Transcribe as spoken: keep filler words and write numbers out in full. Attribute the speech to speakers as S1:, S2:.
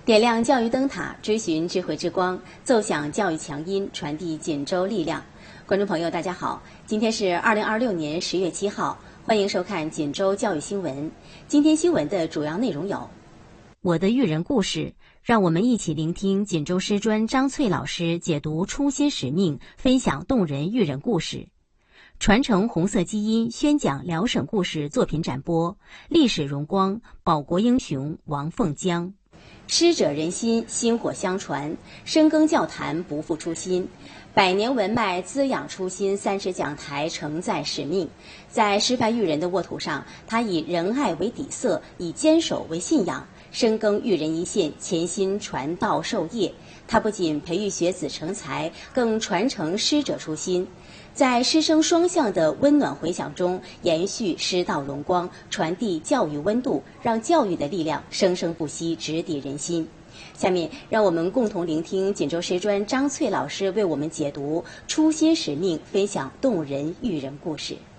S1: 点亮教育灯塔，追寻智慧之光，奏响教育强音，传递锦州力量。观众朋友，大家好，今天是二零二六年十月七号，欢迎收看锦州教育新闻。今天新闻的主要内容有：我的育人故事，让我们一起聆听锦州师专张翠老师解读初心使命，分享动人育人故事；传承红色基因，宣讲辽省故事作品展播，历史荣光，保国英雄王凤江。师者仁心，薪火相传，深耕教坛不负初心，百年文脉滋养初心，三十讲台承载使命。在师范育人的沃土上，他以仁爱为底色，以坚守为信仰，深耕育人一线，潜心传道授业。他不仅培育学子成才，更传承师者初心，在师生双向的温暖回响中，延续师道荣光，传递教育温度，让教育的力量生生不息，直抵人心。下面让我们共同聆听锦州师专张翠老师为我们解读初心使命，分享动人育人故事。